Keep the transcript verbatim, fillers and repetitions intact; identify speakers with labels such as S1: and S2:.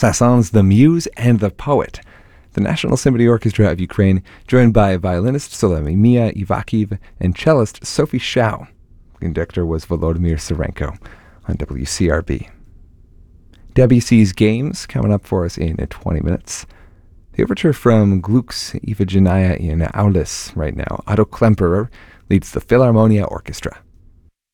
S1: Saint-Saëns' The Muse and the Poet. The National Symphony Orchestra of Ukraine, joined by violinist Solomia Ivakiv and cellist Sophie Shao. Conductor was Volodymyr Serenko on W C R B. Debussy's Games coming up for us in twenty minutes. The overture from Gluck's Iphigenia in Aulis right now. Otto Klemperer leads the Philharmonia Orchestra.